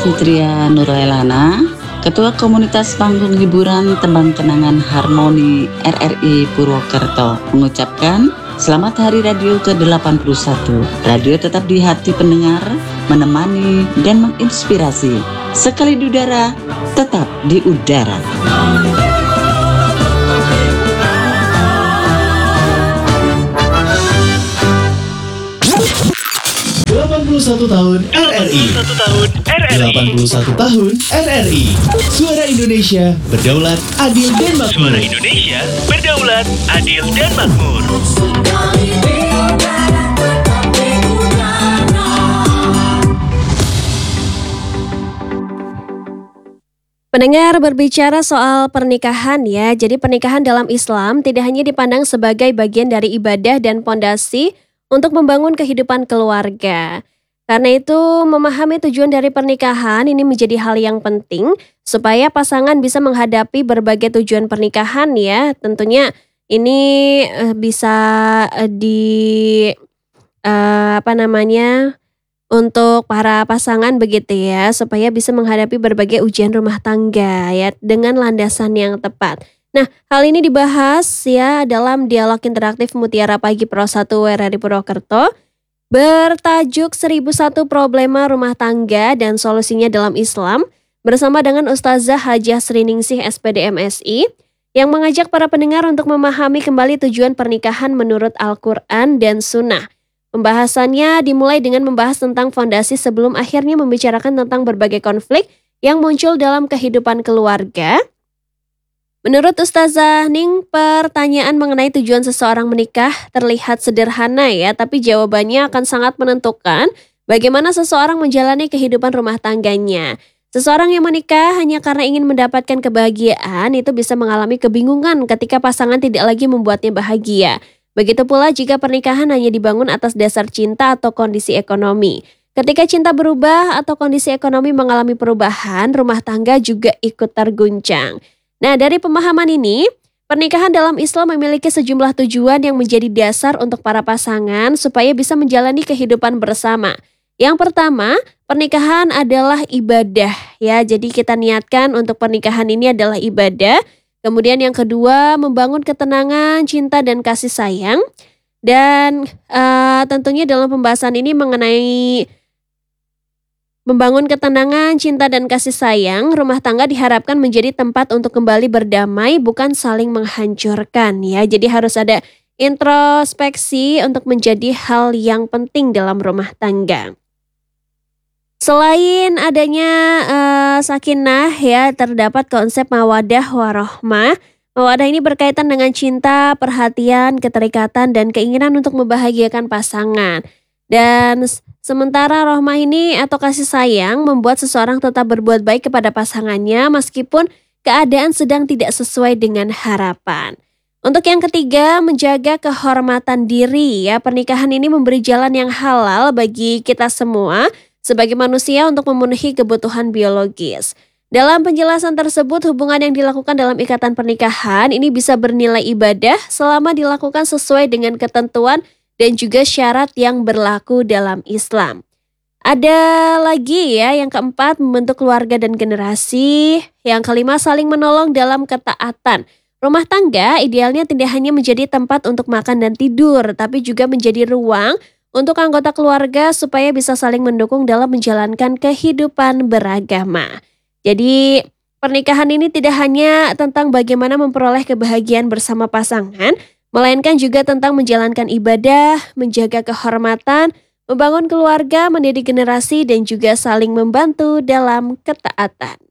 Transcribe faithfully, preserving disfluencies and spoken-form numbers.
Fitria Nurailana, Ketua Komunitas Panggung Hiburan Tembang Kenangan Harmoni R R I Purwokerto, mengucapkan selamat Hari Radio ke delapan puluh satu. Radio tetap di hati pendengar, menemani dan menginspirasi. Sekali di udara, tetap di udara. delapan puluh satu tahun R R I. delapan puluh satu tahun R R I. Suara Indonesia berdaulat, adil dan makmur. Suara Indonesia berdaulat, adil dan makmur. Pendengar, berbicara soal pernikahan ya. Jadi pernikahan dalam Islam tidak hanya dipandang sebagai bagian dari ibadah dan pondasi untuk membangun kehidupan keluarga. Karena itu, memahami tujuan dari pernikahan ini menjadi hal yang penting supaya pasangan bisa menghadapi berbagai tujuan pernikahan ya. Tentunya ini uh, bisa uh, di uh, apa namanya untuk para pasangan begitu ya, supaya bisa menghadapi berbagai ujian rumah tangga ya dengan landasan yang tepat. Nah, hal ini dibahas ya dalam dialog interaktif Mutiara Pagi Pro satu R R I Purwokerto bertajuk seribu satu Problema Rumah Tangga dan Solusinya dalam Islam bersama dengan Ustazah Hajah Sriningsih S P D M S I yang mengajak para pendengar untuk memahami kembali tujuan pernikahan menurut Al-Quran dan Sunnah. Pembahasannya dimulai dengan membahas tentang fondasi sebelum akhirnya membicarakan tentang berbagai konflik yang muncul dalam kehidupan keluarga. Menurut Ustazah Ning, pertanyaan mengenai tujuan seseorang menikah terlihat sederhana ya, tapi jawabannya akan sangat menentukan bagaimana seseorang menjalani kehidupan rumah tangganya. Seseorang yang menikah hanya karena ingin mendapatkan kebahagiaan itu bisa mengalami kebingungan ketika pasangan tidak lagi membuatnya bahagia. Begitu pula jika pernikahan hanya dibangun atas dasar cinta atau kondisi ekonomi. Ketika cinta berubah atau kondisi ekonomi mengalami perubahan, rumah tangga juga ikut terguncang. Nah, dari pemahaman ini, pernikahan dalam Islam memiliki sejumlah tujuan yang menjadi dasar untuk para pasangan supaya bisa menjalani kehidupan bersama. Yang pertama, pernikahan adalah ibadah ya. Jadi kita niatkan untuk pernikahan ini adalah ibadah. Kemudian yang kedua, membangun ketenangan, cinta dan kasih sayang. Dan uh, tentunya dalam pembahasan ini mengenai membangun ketenangan, cinta dan kasih sayang, rumah tangga diharapkan menjadi tempat untuk kembali berdamai, bukan saling menghancurkan ya. Jadi harus ada introspeksi untuk menjadi hal yang penting dalam rumah tangga. Selain adanya uh, sakinah ya, terdapat konsep mawadah warohmah. Mawadah ini berkaitan dengan cinta, perhatian, keterikatan, dan keinginan untuk membahagiakan pasangan. Dan sementara rohmah ini atau kasih sayang membuat seseorang tetap berbuat baik kepada pasangannya meskipun keadaan sedang tidak sesuai dengan harapan. Untuk yang ketiga, menjaga kehormatan diri ya. Pernikahan ini memberi jalan yang halal bagi kita semua sebagai manusia untuk memenuhi kebutuhan biologis. Dalam penjelasan tersebut, hubungan yang dilakukan dalam ikatan pernikahan ini bisa bernilai ibadah selama dilakukan sesuai dengan ketentuan dan juga syarat yang berlaku dalam Islam. Ada lagi ya, yang keempat, membentuk keluarga dan generasi. Yang kelima, saling menolong dalam ketaatan. Rumah tangga idealnya tidak hanya menjadi tempat untuk makan dan tidur, tapi juga menjadi ruang untuk anggota keluarga supaya bisa saling mendukung dalam menjalankan kehidupan beragama. Jadi pernikahan ini tidak hanya tentang bagaimana memperoleh kebahagiaan bersama pasangan, melainkan juga tentang menjalankan ibadah, menjaga kehormatan, membangun keluarga, mendidik generasi, dan juga saling membantu dalam ketaatan.